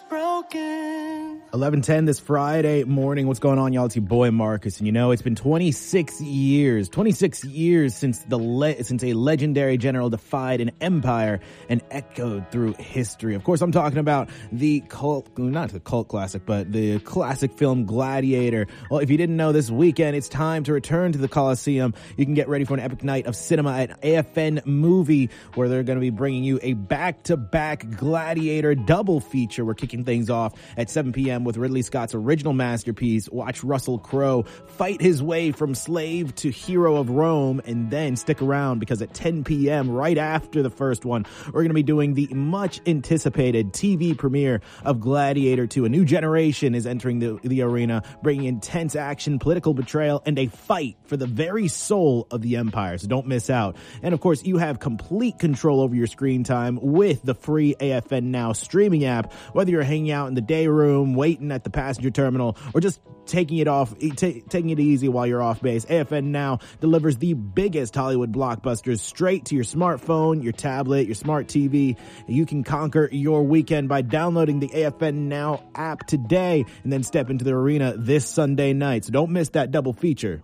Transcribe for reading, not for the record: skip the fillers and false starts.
broken. 11:10 this Friday morning. What's going on, y'all? It's your boy Marcus, and you know it's been 26 years since a legendary general defied an empire and echoed through history. Of course, I'm talking about not the cult classic, but the classic film Gladiator. Well, if you didn't know, this weekend it's time to return to the Coliseum. You can get ready for an epic night of cinema at AFN Movie, where they're going to be bringing you a back-to-back Gladiator double feature. We're kicking things off at 7 p.m. with Ridley Scott's original masterpiece. Watch Russell Crowe fight his way from slave to hero of Rome, and then stick around because at 10 p.m. right after the first one, we're going to be doing the much anticipated TV premiere of Gladiator 2. A new generation is entering the arena, bringing intense action, political betrayal, and a fight for the very soul of the empire. So don't miss out. And of course, you have complete control over your screen time with the free AFN Now streaming app. Whether you're hanging out in the day room, waiting at the passenger terminal, or just taking it easy while you're off base, AFN Now delivers the biggest Hollywood blockbusters straight to your smartphone, your tablet, your smart TV. You can conquer your weekend by downloading the AFN Now app today and then step into the arena this Sunday night. So don't miss that double feature.